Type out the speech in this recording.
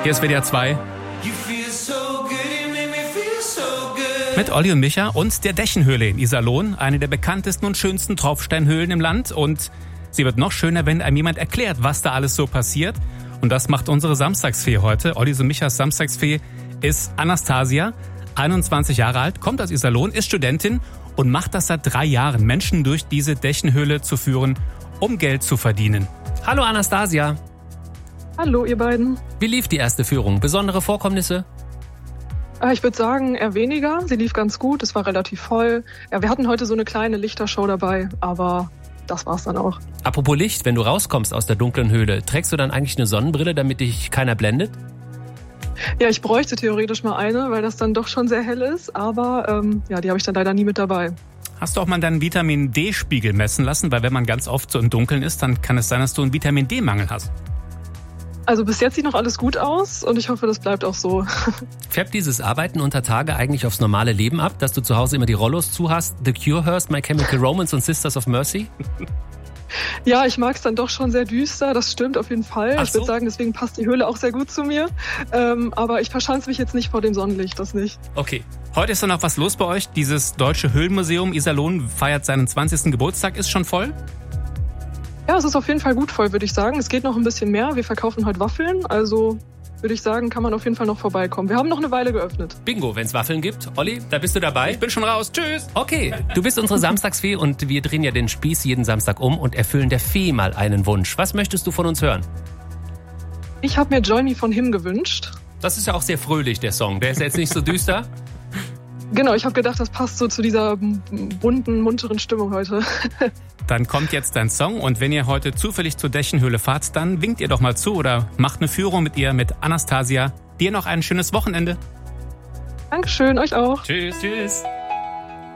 Hier ist WDR 2. Mit Olli und Micha und der Dächenhöhle in Iserlohn, eine der bekanntesten und schönsten Tropfsteinhöhlen im Land. Und sie wird noch schöner, wenn einem jemand erklärt, was da alles so passiert. Und das macht unsere Samstagsfee heute. Olli und Michas Samstagsfee ist Anastasia, 21 Jahre alt, kommt aus Iserlohn, ist Studentin und macht das seit 3 Jahren, Menschen durch diese Dächenhöhle zu führen, um Geld zu verdienen. Hallo Anastasia. Hallo ihr beiden. Wie lief die erste Führung? Besondere Vorkommnisse? Ich würde sagen, eher weniger. Sie lief ganz gut, es war relativ voll. Ja, wir hatten heute so eine kleine Lichtershow dabei, aber das war's dann auch. Apropos Licht, wenn du rauskommst aus der dunklen Höhle, trägst du dann eigentlich eine Sonnenbrille, damit dich keiner blendet? Ja, ich bräuchte theoretisch mal eine, weil das dann doch schon sehr hell ist, aber die habe ich dann leider nie mit dabei. Hast du auch mal deinen Vitamin-D-Spiegel messen lassen? Weil wenn man ganz oft so im Dunkeln ist, dann kann es sein, dass du einen Vitamin-D-Mangel hast. Also bis jetzt sieht noch alles gut aus und ich hoffe, das bleibt auch so. Färbt dieses Arbeiten unter Tage eigentlich aufs normale Leben ab, dass du zu Hause immer die Rollos zu hast? The Cure hörst, My Chemical Romance und Sisters of Mercy? Ja, ich mag es dann doch schon sehr düster, das stimmt auf jeden Fall. Ach so. Ich würde sagen, deswegen passt die Höhle auch sehr gut zu mir. Aber ich verschanze mich jetzt nicht vor dem Sonnenlicht, das nicht. Okay. Heute ist dann noch was los bei euch. Dieses Deutsche Höhlenmuseum Iserlohn feiert seinen 20. Geburtstag. Ist schon voll? Ja, es ist auf jeden Fall gut voll, würde ich sagen. Es geht noch ein bisschen mehr. Wir verkaufen heute Waffeln, also würde ich sagen, kann man auf jeden Fall noch vorbeikommen. Wir haben noch eine Weile geöffnet. Bingo, wenn es Waffeln gibt. Olli, da bist du dabei? Ich bin schon raus. Tschüss. Okay, du bist unsere Samstagsfee und wir drehen ja den Spieß jeden Samstag um und erfüllen der Fee mal einen Wunsch. Was möchtest du von uns hören? Ich habe mir Join Me von Him gewünscht. Das ist ja auch sehr fröhlich, der Song. Der ist jetzt nicht so düster. Genau, ich habe gedacht, das passt so zu dieser bunten, munteren Stimmung heute. Dann kommt jetzt dein Song und wenn ihr heute zufällig zur Dächenhöhle fahrt, dann winkt ihr doch mal zu oder macht eine Führung mit ihr, mit Anastasia. Dir noch ein schönes Wochenende. Dankeschön, euch auch. Tschüss, tschüss.